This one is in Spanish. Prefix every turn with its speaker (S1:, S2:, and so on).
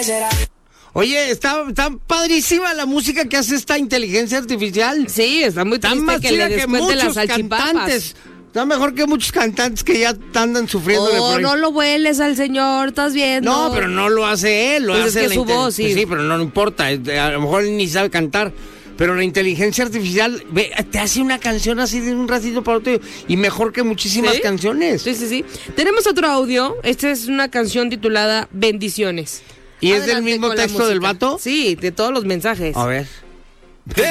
S1: Oye, está padrísima la música que hace esta inteligencia artificial.
S2: Sí, está muy triste
S1: más
S2: que le
S1: chida que
S2: descuente las
S1: muchos
S2: salchipapas.
S1: cantantes. Está mejor que muchos cantantes que ya andan sufriendo.
S2: Oh, no lo vueles al señor, ¿estás viendo?
S1: No, pero no lo hace él, lo
S2: Pues
S1: hace
S2: es que su voz, sí.
S1: Sí, pero no importa, a lo mejor él ni sabe cantar. Pero la inteligencia artificial te hace una canción así de un ratito para otro y mejor que muchísimas canciones.
S2: Sí. Tenemos otro audio. Esta es una canción titulada Bendiciones.
S1: ¿Y es del mismo texto del vato?
S2: Sí, de todos los mensajes.
S1: A ver.